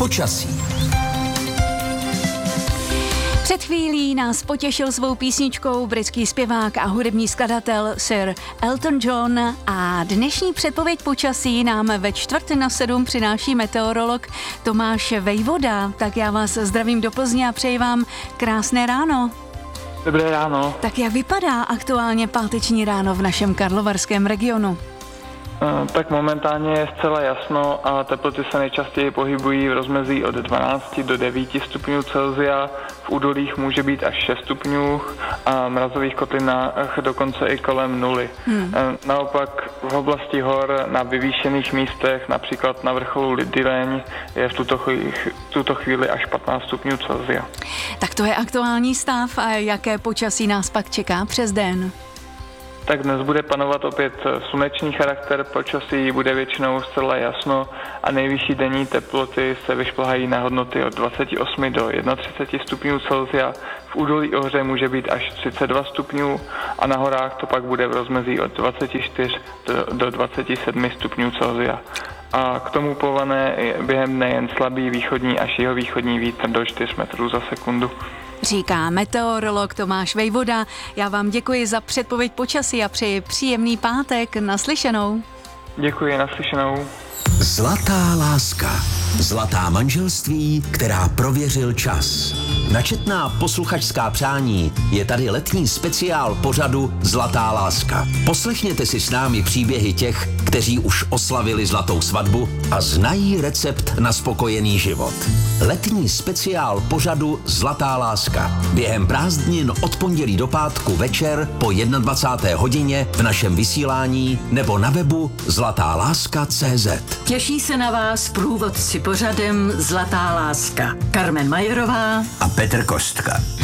počasí. Před chvílí nás potěšil svou písničkou britský zpěvák a hudební skladatel Sir Elton John a dnešní předpověď počasí nám ve 6:45 přináší meteorolog Tomáš Vejvoda. Tak já vás zdravím do Plzně a přeji vám krásné ráno. Dobré ráno. Tak jak vypadá aktuálně páteční ráno v našem karlovarském regionu? Tak momentálně je zcela jasno a teploty se nejčastěji pohybují v rozmezí od 12 do 9 stupňů Celsia. V údolích může být až 6 stupňů a v mrazových kotlinách dokonce i kolem 0. Naopak v oblasti hor na vyvýšených místech, například na vrcholu Lidileň, je v tuto chvíli až 15 stupňů Celsia. Tak to je aktuální stav a jaké počasí nás pak čeká přes den? Tak dnes bude panovat opět slunečný charakter počasí, bude většinou zcela jasno a nejvyšší denní teploty se vyšplhají na hodnoty od 28 do 31 stupňů Celsia. V údolí Ohře může být až 32 stupňů a na horách to pak bude v rozmezí od 24 do 27 stupňů Celsia. A k tomu povane během dne jen slabý východní až jihovýchodní vítr do 4 metrů za sekundu. Říká meteorolog Tomáš Vejvoda. Já vám děkuji za předpověď počasí a přeji příjemný pátek. Naslyšenou. Děkuji, naslyšenou. Zlatá láska. Zlatá manželství, která prověřil čas. Na četná posluchačská přání je tady letní speciál pořadu Zlatá láska. Poslechněte si s námi příběhy těch, kteří už oslavili zlatou svatbu a znají recept na spokojený život. Letní speciál pořadu Zlatá láska. Během prázdnin od pondělí do pátku večer po 21. hodině v našem vysílání nebo na webu zlatáláska.cz. Těší se na vás průvodci pořadem Zlatá láska. Carmen Majerová a Petr Kostka.